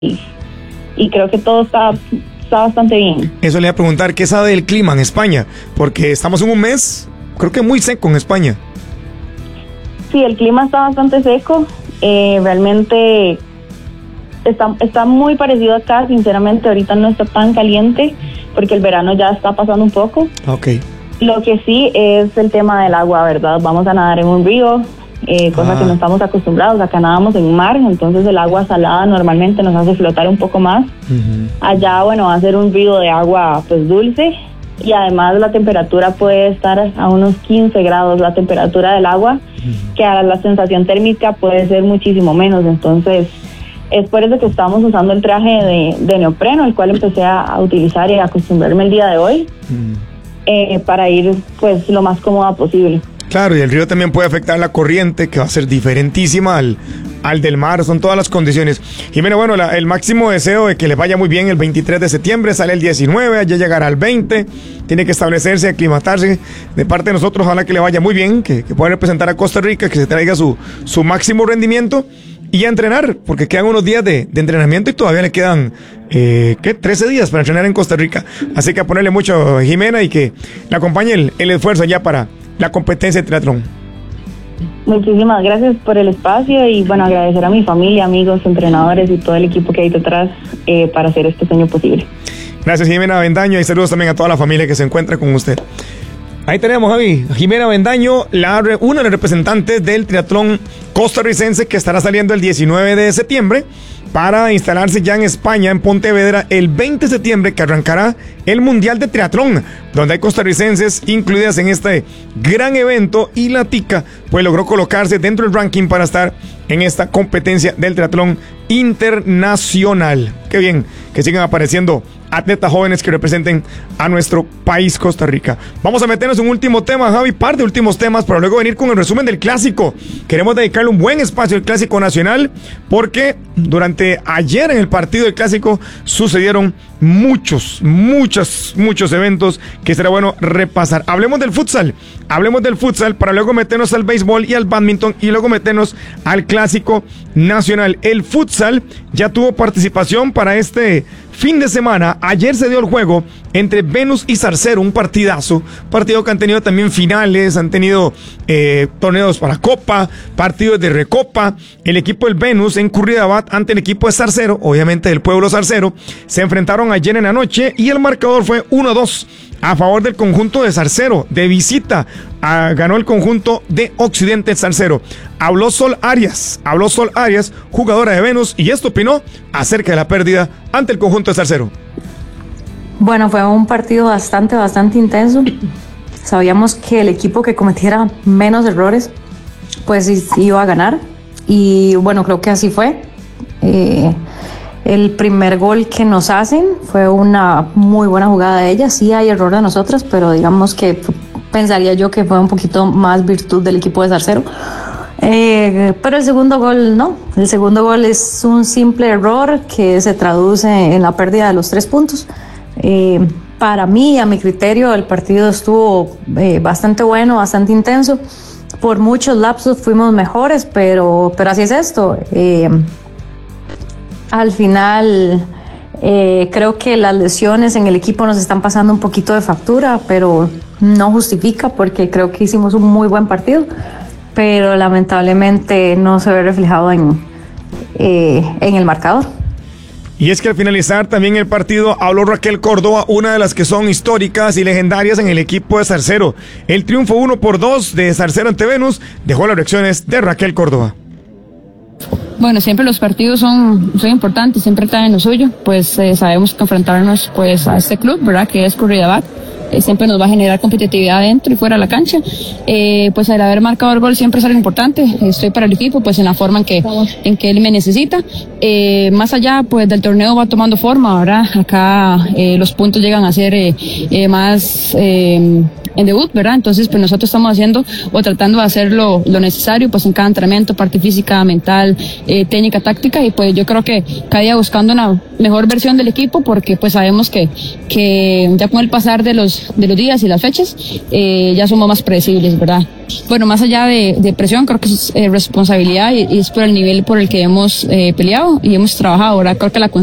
y creo que todo está bastante bien. Eso le iba a preguntar, ¿qué sabe del clima en España? Porque estamos en un mes, creo que muy seco en España. Sí, el clima está bastante seco, realmente está muy parecido acá, sinceramente ahorita no está tan caliente porque el verano ya está pasando un poco. Okay. Lo que sí es el tema del agua, ¿verdad? Vamos a nadar en un río, cosa que no estamos acostumbrados. Acá nadamos en mar, entonces el agua salada normalmente nos hace flotar un poco más. Allá, bueno, va a ser un río de agua pues dulce, y además la temperatura puede estar a unos 15 grados, la temperatura del agua, que a la sensación térmica puede ser muchísimo menos. Entonces es por eso que estamos usando el traje de neopreno, el cual empecé a utilizar y a acostumbrarme el día de hoy, para ir pues lo más cómoda posible. Claro, y el río también puede afectar la corriente, que va a ser diferentísima al del mar, son todas las condiciones. Jimena, bueno, el máximo deseo de que le vaya muy bien el 23 de septiembre, sale el 19, allá llegará al 20, tiene que establecerse, aclimatarse. De parte de nosotros, ojalá que le vaya muy bien, que pueda representar a Costa Rica, que se traiga su máximo rendimiento y a entrenar, porque quedan unos días de entrenamiento y todavía le quedan 13 días para entrenar en Costa Rica. Así que a ponerle mucho, Jimena, y que le acompañe el esfuerzo ya para la competencia de triatlón. Muchísimas gracias por el espacio y bueno, agradecer a mi familia, amigos, entrenadores y todo el equipo que hay detrás para hacer este sueño posible. Gracias, Jimena Avendaño, y saludos también a toda la familia que se encuentra con usted. Ahí tenemos, Javi, Jimena Avendaño, una de las representantes del triatlón costarricense, que estará saliendo el 19 de septiembre para instalarse ya en España, en Pontevedra, el 20 de septiembre, que arrancará el Mundial de Triatlón, donde hay costarricenses incluidas en este gran evento, y la TICA pues logró colocarse dentro del ranking para estar en esta competencia del triatlón internacional. Qué bien que sigan apareciendo atletas jóvenes que representen a nuestro país, Costa Rica. Vamos a meternos en un último tema, Javi, par de últimos temas, para luego venir con el resumen del Clásico. Queremos dedicarle un buen espacio al Clásico Nacional, porque durante ayer en el partido del Clásico sucedieron muchos eventos que será bueno repasar. Hablemos del futsal para luego meternos al béisbol y al bádminton y luego meternos al Clásico Nacional. El futsal ya tuvo participación para este fin de semana. Ayer se dio el juego entre Venus y Zarcero, un partido que han tenido también finales, han tenido torneos para Copa, partidos de Recopa. El equipo del Venus en Curridabat ante el equipo de Zarcero, obviamente del pueblo Zarcero, se enfrentaron ayer en la noche y el marcador fue 1-2 a favor del conjunto de Zarcero. De visita ganó el conjunto de Occidente Zarcero. Habló Sol Arias, jugadora de Venus, y esto opinó acerca de la pérdida ante el conjunto de Zarcero. Bueno, fue un partido bastante intenso. Sabíamos que el equipo que cometiera menos errores pues iba a ganar, y bueno, creo que así fue. El primer gol que nos hacen fue una muy buena jugada de ellas. Sí hay error de nosotras, pero digamos que pensaría yo que fue un poquito más virtud del equipo de Zarcero. Pero el segundo gol no. El segundo gol es un simple error que se traduce en la pérdida de los 3 puntos. Para mí, a mi criterio, el partido estuvo bastante bueno, bastante intenso. Por muchos lapsos fuimos mejores, pero así es esto. Al final, creo que las lesiones en el equipo nos están pasando un poquito de factura, pero no justifica, porque creo que hicimos un muy buen partido, pero lamentablemente no se ve reflejado en el marcador. Y es que al finalizar también el partido habló Raquel Córdoba, una de las que son históricas y legendarias en el equipo de Zarcero. El triunfo 1-2 de Zarcero ante Venus dejó las reacciones de Raquel Córdoba. Bueno, siempre los partidos son importantes, siempre traen lo suyo, pues sabemos que enfrentarnos pues a este club, ¿verdad?, que es Curridabat, siempre nos va a generar competitividad dentro y fuera de la cancha. Pues al haber marcado el gol siempre es algo importante. Estoy para el equipo pues en la forma en que él me necesita. Más allá pues del torneo va tomando forma, ¿verdad? Acá los puntos llegan a ser más debut, ¿verdad? Entonces, pues nosotros estamos haciendo o tratando de hacer lo necesario, pues en cada entrenamiento, parte física, mental, técnica, táctica, y pues yo creo que cada día buscando una mejor versión del equipo, porque pues sabemos que ya con el pasar de los días y las fechas, ya somos más predecibles, ¿verdad? Bueno, más allá de presión, creo que es responsabilidad y es por el nivel por el que hemos peleado y hemos trabajado, ¿verdad? Creo que la